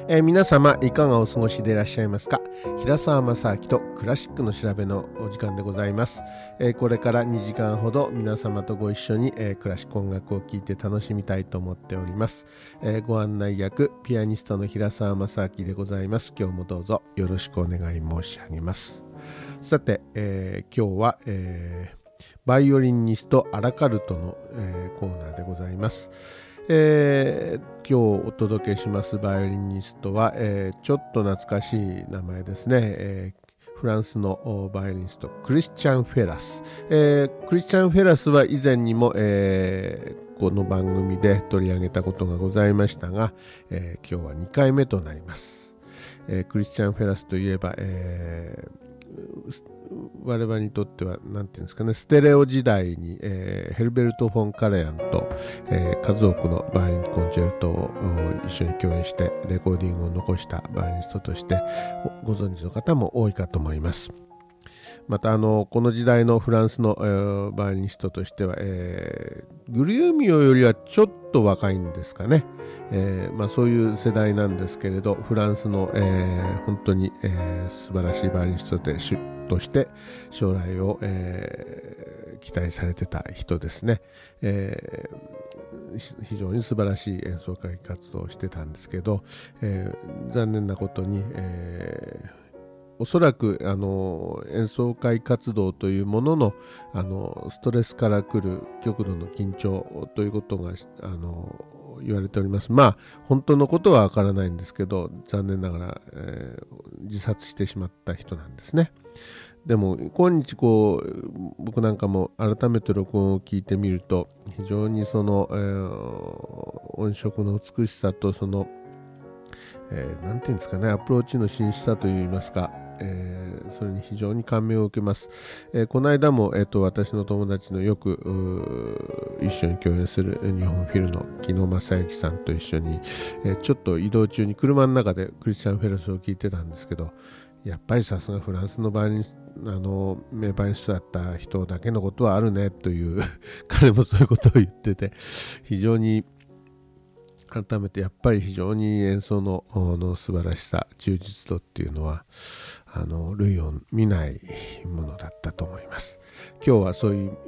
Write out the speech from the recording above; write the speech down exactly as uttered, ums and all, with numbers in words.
えー皆様いかがお過ごしでいらっしゃいますか。平沢正明とクラシックの調べのお時間でございます。えーこれからにじかんほど皆様とご一緒に、えークラシック音楽を聴いて楽しみたいと思っております。えーご案内役ピアニストの平沢正明でございます。今日もどうぞよろしくお願い申し上げます。さて、えー今日は、えーバイオリニストアラカルトの、えーコーナーでございます。えー今日お届けしますバイオリニストは、えーちょっと懐かしい名前ですね。えーフランスのバイオリニストクリスチャン・フェラス、えークリスチャン・フェラスは以前にも、えーこの番組で取り上げたことがございましたが、えー今日はにかいめとなります。えークリスチャン・フェラスといえば、えー我々にとっては何ていうんですかね、ステレオ時代に、えーヘルベルト・フォン・カレアンと、えー数多くのバイオリンコンチェルトを一緒に共演してレコーディングを残したバイオリニストとしてご存知の方も多いかと思います。またあのこの時代のフランスの、えーバイオリニストとしては、えーグリューミオよりはちょっと若いんですかね。えーまあ、そういう世代なんですけれど、フランスの、えー本当に、えー素晴らしいバイオリニストでしとして将来を、えー期待されてた人ですね。えー非常に素晴らしい演奏会活動をしてたんですけど、えー残念なことに、えーおそらくあの演奏会活動というものの、あのストレスから来る極度の緊張ということがあの言われております。まあ本当のことはわからないんですけど、残念ながら、えー自殺してしまった人なんですね。でも今日こう僕なんかも改めて録音を聞いてみると、非常にその、えー音色の美しさとその、えーなんていうんですかね、アプローチの真摯さといいますか、えーそれに非常に感銘を受けます。えーこの間も、えーと私の友達のよくうー一緒に共演する日本フィルの木野正幸さんと一緒に、えーちょっと移動中に車の中でクリスチャン・フェラスを聞いてたんですけど、やっぱりさすがフランスのバイオリニスト、あの名バイオリニストだった人だけのことはあるねという彼もそういうことを言ってて、非常に改めてやっぱり非常に演奏のの素晴らしさ、充実度っていうのはあの類を見ないものだったと思います。今日はそういう